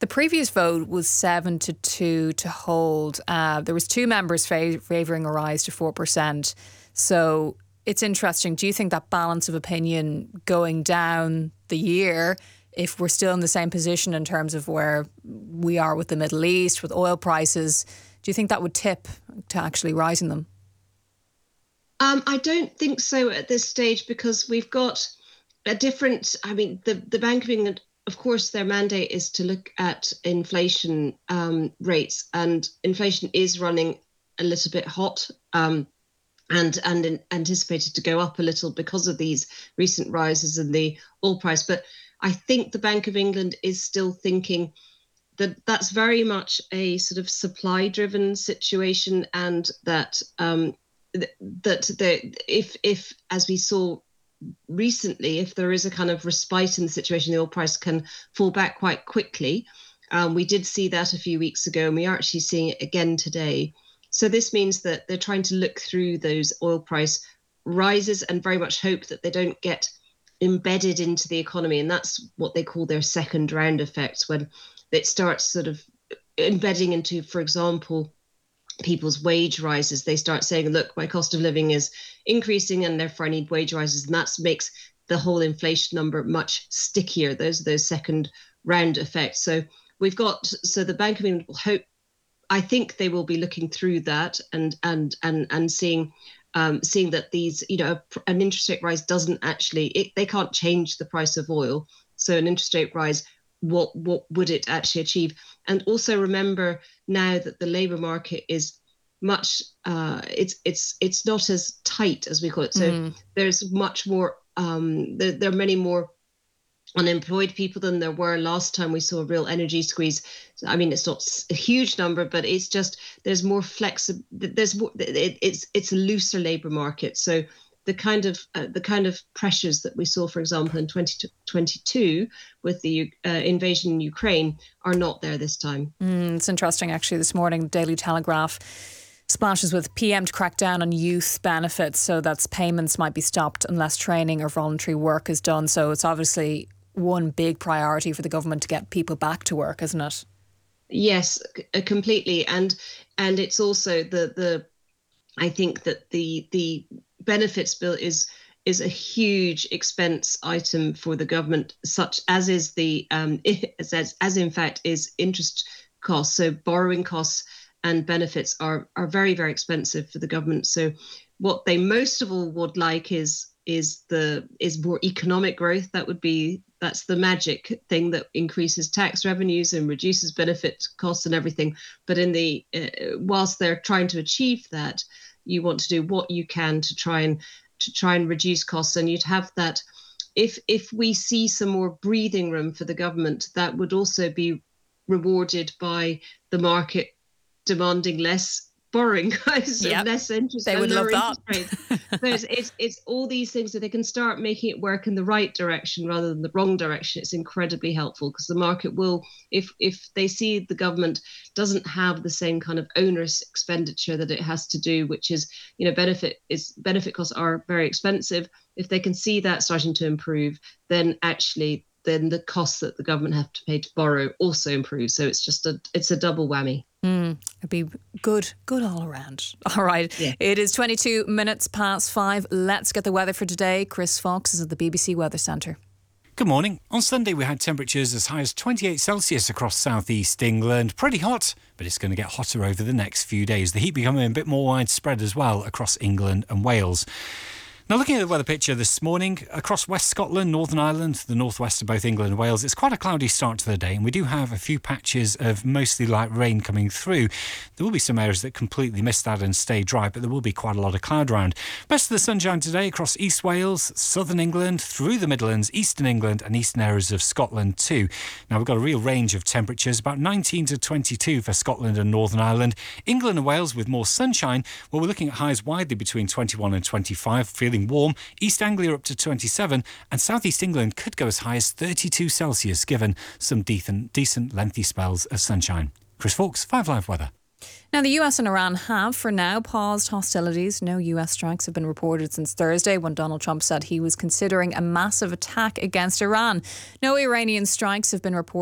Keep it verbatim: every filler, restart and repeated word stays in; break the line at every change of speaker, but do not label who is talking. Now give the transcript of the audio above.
The previous vote was seven to two to hold. Uh, there was two members fa- favouring a rise to four percent. So it's interesting. Do you think that balance of opinion going down the year, if we're still in the same position in terms of where we are with the Middle East, with oil prices, do you think that would tip to actually rising them?
Um, I don't think so at this stage, because we've got a different, I mean, the, the Bank of England, of course, their mandate is to look at inflation um, rates, and inflation is running a little bit hot um, and, and in, anticipated to go up a little because of these recent rises in the oil price. But I think the Bank of England is still thinking that that's very much a sort of supply-driven situation, and that um, th- that the, if if as we saw recently, if there is a kind of respite in the situation, the oil price can fall back quite quickly. Um, we did see that a few weeks ago, and we are actually seeing it again today. So this means that they're trying to look through those oil price rises and very much hope that they don't get embedded into the economy. And that's what they call their second round effect, when it starts sort of embedding into, for example, people's wage rises. They start saying, look, my cost of living is increasing and therefore I need wage rises. And that makes the whole inflation number much stickier. Those are those second round effects. So we've got, so the Bank of England will hope, I think they will be looking through that and and and and seeing um, seeing that these, you know, an interest rate rise doesn't actually, it, they can't change the price of oil. So an interest rate rise, what what would it actually achieve? And also remember now that the labour market is much, uh, it's it's it's not as tight as we call it. So mm. there's much more, um, there, there are many more unemployed people than there were last time we saw a real energy squeeze. I mean, it's not a huge number, but it's just, there's more flexible, there's more, it, it's it's a looser labour market. So the kind of uh, the kind of pressures that we saw, for example, in twenty twenty-two with the uh, invasion in Ukraine are not there this time.
Mm, it's interesting, actually. This morning, Daily Telegraph splashes with P M to crack down on youth benefits, so that payments might be stopped unless training or voluntary work is done. So it's obviously one big priority for the government to get people back to work, isn't it?
Yes, completely. And and it's also the the I think that the the benefits bill is is a huge expense item for the government, such as is the um as as in fact is interest costs. So borrowing costs and benefits are are very, very expensive for the government. So what they most of all would like is is the is more economic growth. That would be that's the magic thing that increases tax revenues and reduces benefit costs and everything. But in the uh, whilst they're trying to achieve that, you want to do what you can to try and to try and reduce costs. And you'd have that if if we see some more breathing room for the government, that would also be rewarded by the market demanding less borrowing, guys,
yep.
and less interest.
They would love that.
So it's, it's it's all these things that they can start making it work in the right direction rather than the wrong direction. It's incredibly helpful, because the market will, if if they see the government doesn't have the same kind of onerous expenditure that it has to do, which is, you know, benefit is benefit costs are very expensive. If they can see that starting to improve, then actually then the costs that the government have to pay to borrow also improve. So it's just a it's a double whammy.
Mm, it'd be good, good all around. All right. Yeah. It is twenty-two minutes past five. Let's get the weather for today. Chris Fox is at the B B C Weather Centre.
Good morning. On Sunday, we had temperatures as high as twenty-eight Celsius across southeast England. Pretty hot, but it's going to get hotter over the next few days. The heat becoming a bit more widespread as well across England and Wales. Now, looking at the weather picture this morning, across West Scotland, Northern Ireland, the northwest of both England and Wales, it's quite a cloudy start to the day, and we do have a few patches of mostly light rain coming through. There will be some areas that completely miss that and stay dry, but there will be quite a lot of cloud around. Best of the sunshine today across East Wales, southern England, through the Midlands, eastern England and eastern areas of Scotland too. Now, we've got a real range of temperatures, about nineteen to twenty-two for Scotland and Northern Ireland. England and Wales with more sunshine, well, we're looking at highs widely between twenty-one and twenty-five, feeling warm. East Anglia up to twenty-seven, and southeast England could go as high as thirty-two Celsius, given some decent, decent lengthy spells of sunshine. Chris Fawkes, Five Live Weather.
Now, the U S and Iran have, for now, paused hostilities. No U S strikes have been reported since Thursday, when Donald Trump said he was considering a massive attack against Iran. No Iranian strikes have been reported